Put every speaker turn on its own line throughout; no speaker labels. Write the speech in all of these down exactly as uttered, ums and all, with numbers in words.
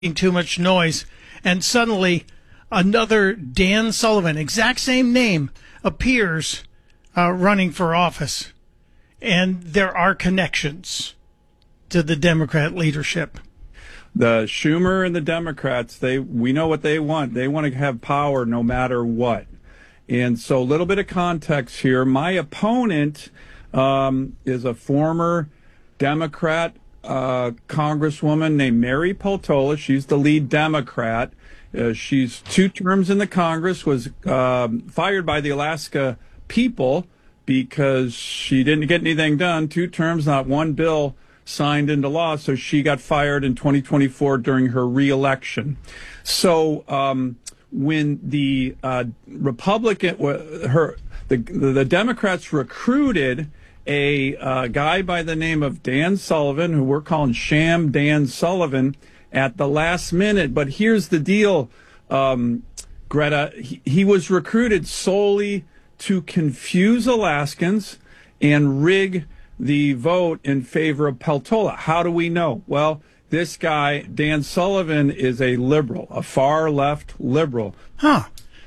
too much noise, and suddenly another Dan Sullivan, exact same name, appears uh, running for office. And there are connections to the Democrat leadership.
The Schumer and the Democrats, they we know what they want. They want to have power no matter what. And so a little bit of context here. My opponent um, is a former Democrat uh, congresswoman named Mary Peltola. She's the lead Democrat. Uh, she's two terms in the Congress, was um, fired by the Alaska people because she didn't get anything done. Two terms, not one bill signed into law. So she got fired in twenty twenty-four during her reelection. So um, when the uh, Republican, her the the Democrats recruited a uh, guy by the name of Dan Sullivan, who we're calling Sham Dan Sullivan, at the last minute. But here's the deal, um, Greta. He, he was recruited solely to confuse Alaskans and rig the vote in favor of Peltola. How do we know? Well, this guy, Dan Sullivan, is a liberal, a far-left liberal.
Huh.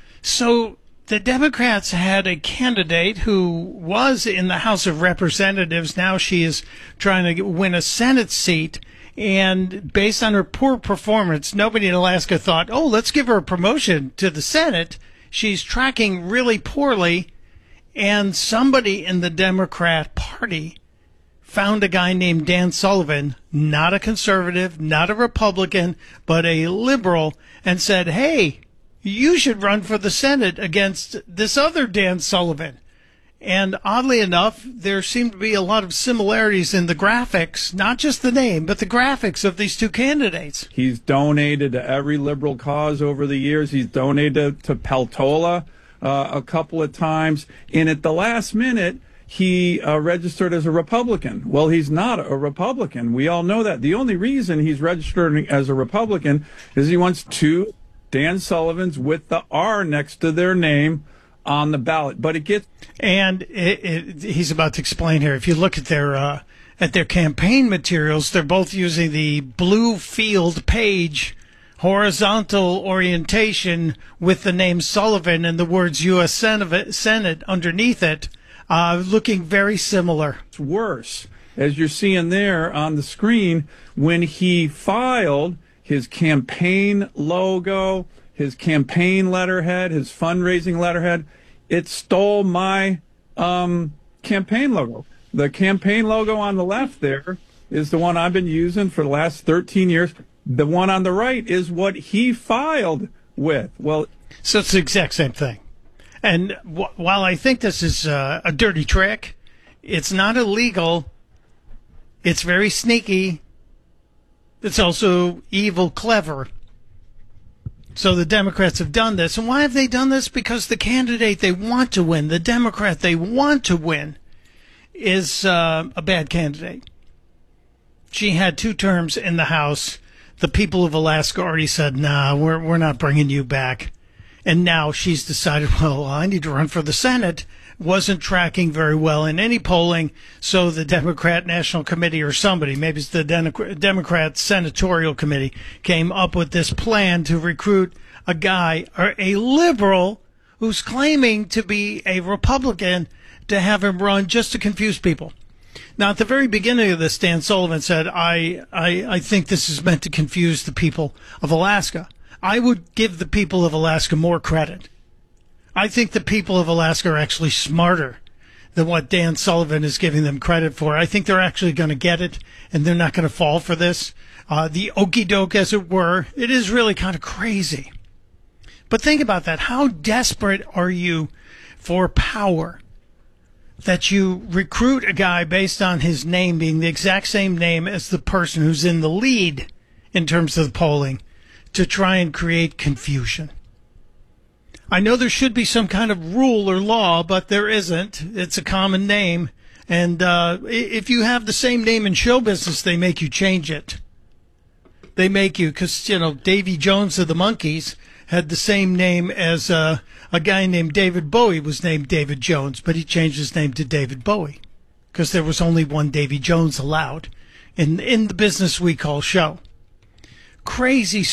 So the Democrats had a candidate who was in the House of Representatives. Now she is trying to win a Senate seat. And based on her poor performance, nobody in Alaska thought, oh, let's give her a promotion to the Senate. She's tracking really poorly. And somebody in the Democrat Party found a guy named Dan Sullivan, not a conservative, not a Republican, but a liberal, and said, hey, you should run for the Senate against this other Dan Sullivan. And oddly enough, there seem to be a lot of similarities in the graphics, not just the name, but the graphics of these two candidates.
He's donated to every liberal cause over the years. He's donated to Peltola uh, a couple of times. And at the last minute, he uh, registered as a Republican. Well, he's not a Republican. We all know that. The only reason he's registered as a Republican is he wants two Dan Sullivans with the R next to their name on the ballot. But it gets...
And it, it, he's about to explain here. If you look at their uh, at their campaign materials, they're both using the blue field page horizontal orientation with the name Sullivan and the words U S Senate, Senate underneath it, uh, looking very similar.
It's worse, as you're seeing there on the screen, when he filed his campaign logo, his campaign letterhead, his fundraising letterhead, it stole my um, campaign logo. The campaign logo on the left there is the one I've been using for the last thirteen years. The one on the right is what he filed with. Well,
so it's the exact same thing. And w- while I think this is uh, a dirty trick, it's not illegal. It's very sneaky. It's also evil, clever. So the Democrats have done this. And why have they done this? Because the candidate they want to win, the Democrat they want to win, is uh, a bad candidate. She had two terms in the House. The people of Alaska already said, nah, we're, we're not bringing you back. And now she's decided, well, I need to run for the Senate. Wasn't tracking very well in any polling, so the Democrat National Committee or somebody, maybe it's the Democrat Senatorial Committee, came up with this plan to recruit a guy, or a liberal, who's claiming to be a Republican, to have him run just to confuse people. Now, at the very beginning of this, Dan Sullivan said, I, I, I think this is meant to confuse the people of Alaska. I would give the people of Alaska more credit. I think the people of Alaska are actually smarter than what Dan Sullivan is giving them credit for. I think they're actually going to get it, and they're not going to fall for this. Uh, the okey doke, as it were, it is really kind of crazy. But think about that. How desperate are you for power that you recruit a guy based on his name being the exact same name as the person who's in the lead in terms of the polling to try and create confusion? I know there should be some kind of rule or law, but there isn't. It's a common name. And uh, if you have the same name in show business, they make you change it. They make you, because, you know, Davy Jones of the Monkees had the same name as uh, a guy named David Bowie was named David Jones, but he changed his name to David Bowie because there was only one Davy Jones allowed in, in the business we call show. crazy